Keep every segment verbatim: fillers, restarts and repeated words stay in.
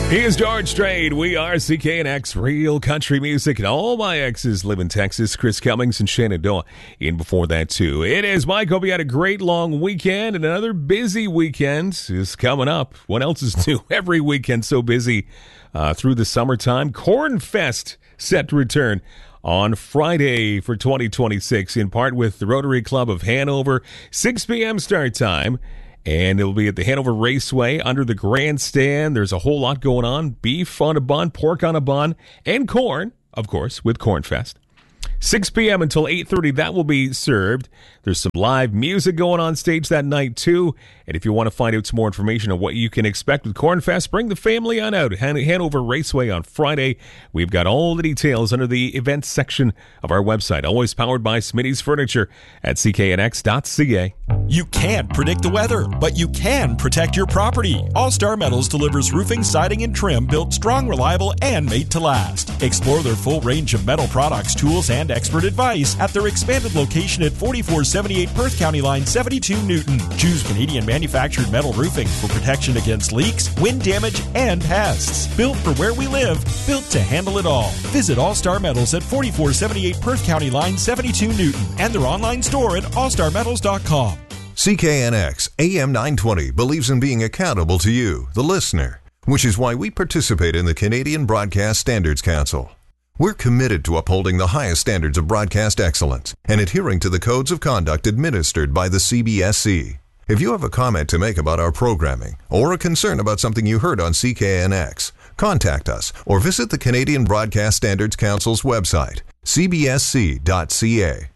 He is George Strait. We are C K N X, real country music, and all my exes live in Texas. Chris Cummings and Shenandoah in before that, too. It is Mike. Hope you had a great long weekend, and another busy weekend is coming up. What else is new? Every weekend so busy uh, through the summertime. Corn Fest set to return on Friday for twenty twenty-six, in part with the Rotary Club of Hanover. six p.m. start time. And it'll be at the Hanover Raceway under the grandstand. There's a whole lot going on. Beef on a bun, pork on a bun, and corn, of course, with Corn Fest. six p.m. until eight thirty, that will be served. There's some live music going on stage that night, too. And if you want to find out some more information on what you can expect with Corn Fest, bring the family on out. Han- Hanover Raceway on Friday. We've got all the details under the events section of our website. Always powered by Smitty's Furniture at c k n x dot c a. You can't predict the weather, but you can protect your property. All Star Metals delivers roofing, siding, and trim built strong, reliable, and made to last. Explore their full range of metal products, tools, and expert advice at their expanded location at forty-four seventy-eight Perth County Line, seventy-two Newton. Choose Canadian manufactured metal roofing for protection against leaks, wind damage, and pests. Built for where we live, built to handle it all. Visit All Star Metals at forty-four seventy-eight Perth County Line, seventy-two Newton, and their online store at all star metals dot com. C K N X A M nine twenty believes in being accountable to you, the listener, which is why we participate in the Canadian Broadcast Standards Council. We're committed to upholding the highest standards of broadcast excellence and adhering to the codes of conduct administered by the C B S C. If you have a comment to make about our programming or a concern about something you heard on C K N X, contact us or visit the Canadian Broadcast Standards Council's website, c b s c dot c a.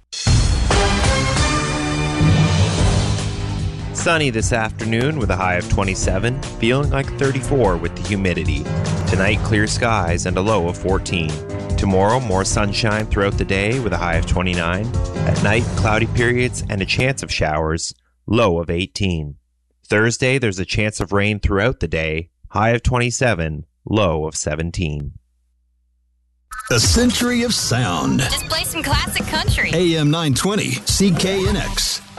Sunny this afternoon with a high of twenty-seven, feeling like thirty-four with the humidity. Tonight, clear skies and a low of fourteen. Tomorrow, more sunshine throughout the day with a high of twenty-nine. At night, cloudy periods and a chance of showers, low of eighteen. Thursday, there's a chance of rain throughout the day, high of twenty-seven, low of seventeen. A century of sound. Just play some classic country. A M nine twenty, C K N X.